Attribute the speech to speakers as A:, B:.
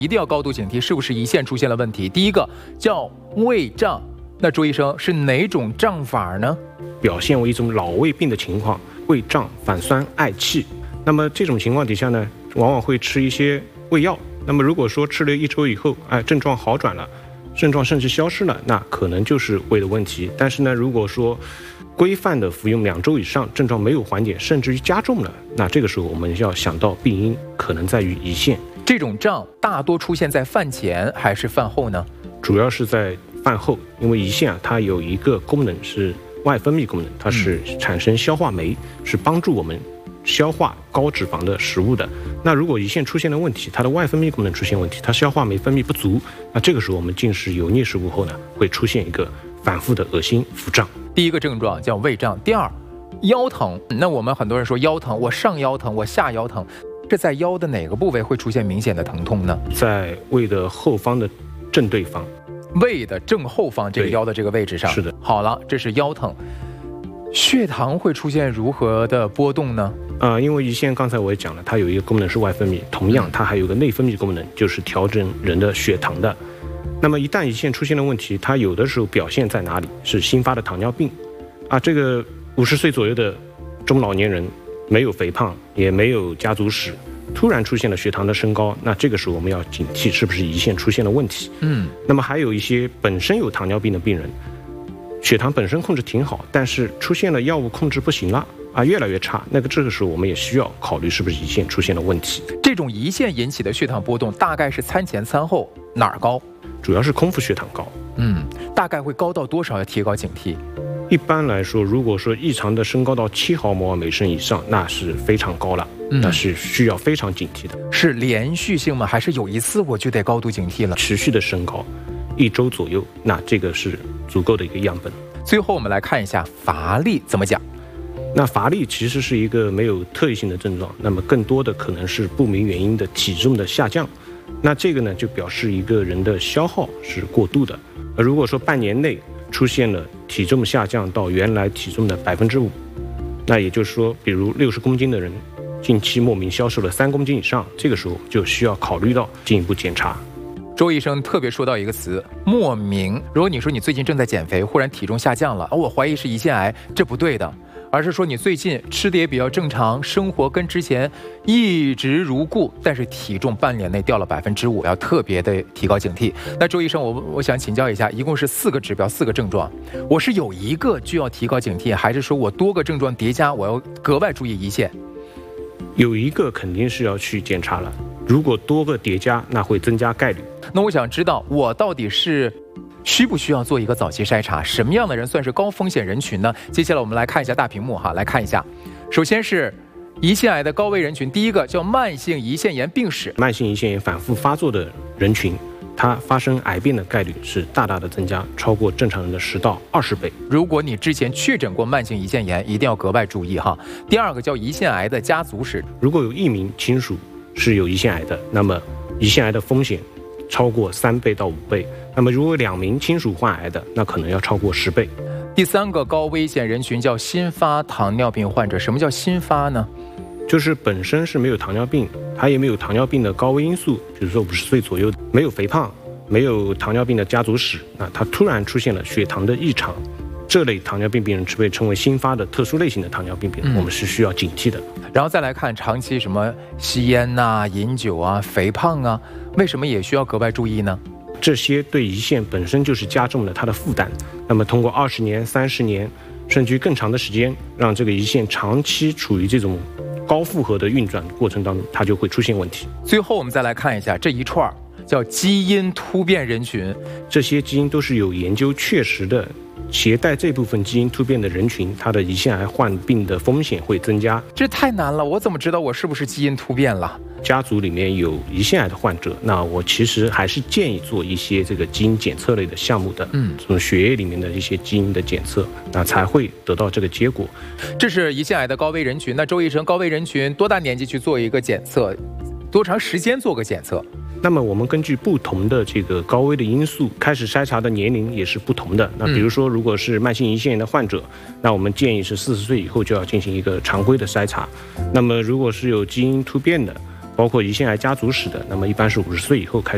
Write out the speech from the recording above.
A: 一定要高度警惕是不是胰腺出现了问题。第一个叫胃胀，那周医生是哪种胀法呢？
B: 表现为一种老胃病的情况，胃胀、反酸、嗳气。那么这种情况底下呢，往往会吃一些胃药。那么如果说吃了1周以后，症状好转了，症状甚至消失了，那可能就是胃的问题。但是呢，如果说规范的服用2周以上，症状没有缓解，甚至于加重了，那这个时候我们要想到病因可能在于胰腺。
A: 这种胀大多出现在饭前还是饭后呢？
B: 主要是在饭后，因为胰腺它有一个功能是外分泌功能，它是产生消化酶，是帮助我们消化高脂肪的食物的。那如果胰腺出现了问题，它的外分泌功能出现问题，它消化酶分泌不足，那这个时候我们进食油腻食物后呢，会出现一个反复的恶心腹胀。
A: 第一个症状叫胃胀，第二腰疼。那我们很多人说腰疼，我上腰疼，我下腰疼，这在腰的哪个部位会出现明显的疼痛呢？
B: 在胃的后方的正对方，
A: 胃的正后方这个腰的这个位置上。
B: 是的。
A: 好了，这是腰疼。血糖会出现如何的波动呢？
B: 因为胰腺刚才我也讲了，它有一个功能是外分泌，同样它还有个内分泌功能，就是调整人的血糖的。那么一旦胰腺出现了问题，它有的时候表现在哪里？是新发的糖尿病这个50岁左右的中老年人，没有肥胖，也没有家族史，突然出现了血糖的升高，那这个时候我们要警惕是不是胰腺出现了问题。那么还有一些本身有糖尿病的病人，血糖本身控制挺好，但是出现了药物控制不行了越来越差，这个时候我们也需要考虑是不是胰腺出现了问题。
A: 这种胰腺引起的血糖波动大概是餐前餐后哪儿高？
B: 主要是空腹血糖高。
A: 大概会高到多少要提高警惕？
B: 一般来说，如果说异常的升高到7毫摩尔每升以上，那是非常高了，那是需要非常警惕的。
A: 是连续性吗？还是有一次我就得高度警惕了？
B: 持续的升高1周左右，那这个是足够的一个样本。
A: 最后我们来看一下乏力怎么讲。
B: 那乏力其实是一个没有特异性的症状，那么更多的可能是不明原因的体重的下降。那这个呢，就表示一个人的消耗是过度的。如果说半年内出现了体重下降到原来体重的5%，那也就是说，比如60公斤的人，近期莫名消瘦了3公斤以上，这个时候就需要考虑到进一步检查。
A: 周医生特别说到一个词，莫名。如果你说你最近正在减肥，忽然体重下降了，我怀疑是胰腺癌，这不对的。而是说你最近吃的也比较正常，生活跟之前一直如故，但是体重半年内掉了5%，要特别的提高警惕。那周医生，我想请教一下，一共是4个指标，4个症状，我是有一个就要提高警惕，还是说我多个症状叠加，我要格外注意胰腺？
B: 有一个肯定是要去检查了，如果多个叠加，那会增加概率。
A: 那我想知道，我到底是需不需要做一个早期筛查？什么样的人算是高风险人群呢？接下来我们来看一下大屏幕来看一下。首先是胰腺癌的高危人群，第一个叫慢性胰腺炎病史。
B: 慢性胰腺炎反复发作的人群，它发生癌变的概率是大大的增加，超过正常人的10到20倍。
A: 如果你之前确诊过慢性胰腺炎，一定要格外注意第二个叫胰腺癌的家族史。
B: 如果有1名亲属是有胰腺癌的，那么胰腺癌的风险超过3倍到5倍。那么如果2名亲属患癌的，那可能要超过10倍。
A: 第3个高危险人群叫新发糖尿病患者。什么叫新发呢？
B: 就是本身是没有糖尿病，他也没有糖尿病的高危因素，比如说50岁左右，没有肥胖，没有糖尿病的家族史，那他突然出现了血糖的异常，这类糖尿病病人被称为新发的特殊类型的糖尿病病人，我们是需要警惕的。
A: 然后再来看长期什么吸烟饮酒肥胖为什么也需要格外注意呢？
B: 这些对胰腺本身就是加重了它的负担，那么通过20年、30年甚至于更长的时间，让这个胰腺长期处于这种高负荷的运转过程当中，它就会出现问题。
A: 最后我们再来看一下这一串叫基因突变人群。
B: 这些基因都是有研究确实的，携带这部分基因突变的人群，他的胰腺癌患病的风险会增加。
A: 这太难了，我怎么知道我是不是基因突变了？
B: 家族里面有胰腺癌的患者，那我其实还是建议做一些这个基因检测类的项目的，从血液里面的一些基因的检测，那才会得到这个结果。
A: 这是胰腺癌的高危人群。那周医生，高危人群多大年纪去做一个检测？多长时间做个检测？
B: 那么我们根据不同的这个高危的因素，开始筛查的年龄也是不同的。那比如说，如果是慢性胰腺炎的患者，那我们建议是40岁以后就要进行一个常规的筛查。那么如果是有基因突变的，包括胰腺癌家族史的，那么一般是50岁以后开始